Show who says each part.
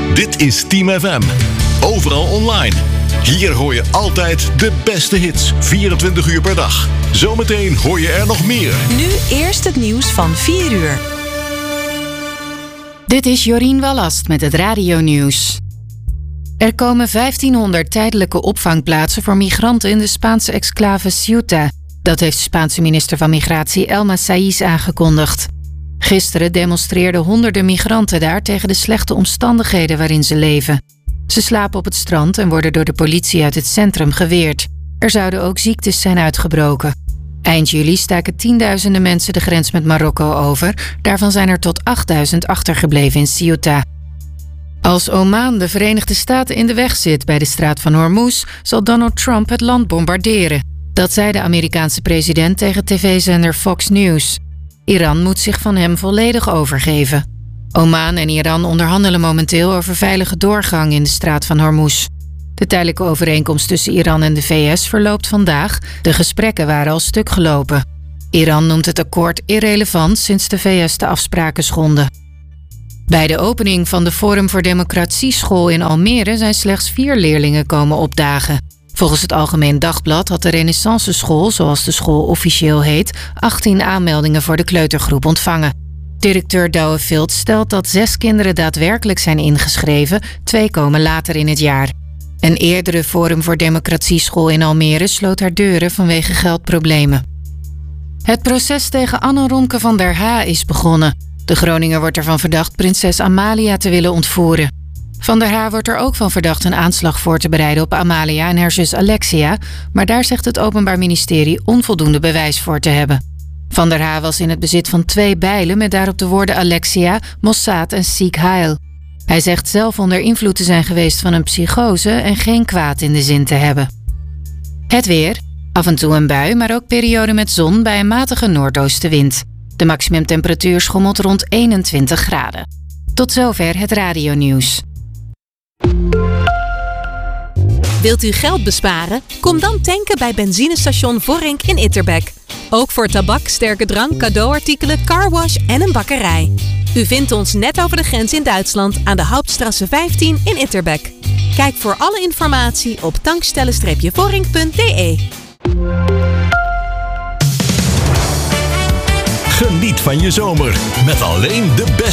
Speaker 1: Dit is Team FM. Overal online. Hier hoor je altijd de beste hits. 24 uur per dag. Zometeen hoor je er nog meer.
Speaker 2: Nu eerst het nieuws van 4 uur.
Speaker 3: Dit is Jorien Wallast met het radionieuws. Er komen 1500 tijdelijke opvangplaatsen voor migranten in de Spaanse exclave Ceuta. Dat heeft de Spaanse minister van Migratie Elma Saïz aangekondigd. Gisteren demonstreerden honderden migranten daar tegen de slechte omstandigheden waarin ze leven. Ze slapen op het strand en worden door de politie uit het centrum geweerd. Er zouden ook ziektes zijn uitgebroken. Eind juli staken tienduizenden mensen de grens met Marokko over. Daarvan zijn er tot 8000 achtergebleven in Ceuta. Als Oman de Verenigde Staten in de weg zit bij de straat van Hormuz, zal Donald Trump het land bombarderen. Dat zei de Amerikaanse president tegen tv-zender Fox News. Iran moet zich van hem volledig overgeven. Oman en Iran onderhandelen momenteel over veilige doorgang in de straat van Hormuz. De tijdelijke overeenkomst tussen Iran en de VS verloopt vandaag. De gesprekken waren al stuk gelopen. Iran noemt het akkoord irrelevant sinds de VS de afspraken schonden. Bij de opening van de Forum voor Democratie school in Almere zijn slechts 4 leerlingen komen opdagen. Volgens het Algemeen Dagblad had de Renaissance School, zoals de school officieel heet, 18 aanmeldingen voor de kleutergroep ontvangen. Directeur Douwe Vilt stelt dat 6 kinderen daadwerkelijk zijn ingeschreven, 2 komen later in het jaar. Een eerdere Forum voor Democratie school in Almere sloot haar deuren vanwege geldproblemen. Het proces tegen Anne Romke van der Haa is begonnen. De Groninger wordt ervan verdacht prinses Amalia te willen ontvoeren. Van der Haa wordt er ook van verdacht een aanslag voor te bereiden op Amalia en haar zus Alexia, maar daar zegt het Openbaar Ministerie onvoldoende bewijs voor te hebben. Van der Haa was in het bezit van 2 bijlen met daarop de woorden Alexia, Mossad en Sieg Heil. Hij zegt zelf onder invloed te zijn geweest van een psychose en geen kwaad in de zin te hebben. Het weer. Af en toe een bui, maar ook perioden met zon bij een matige noordoostenwind. De maximumtemperatuur schommelt rond 21 graden. Tot zover het radionieuws.
Speaker 2: Wilt u geld besparen? Kom dan tanken bij benzinestation Voorrink in Itterbeek. Ook voor tabak, sterke drank, cadeauartikelen, carwash en een bakkerij. U vindt ons net over de grens in Duitsland aan de Hauptstrasse 15 in Itterbeek. Kijk voor alle informatie op tankstellen-voorrink.de.
Speaker 1: Geniet van je zomer met alleen de beste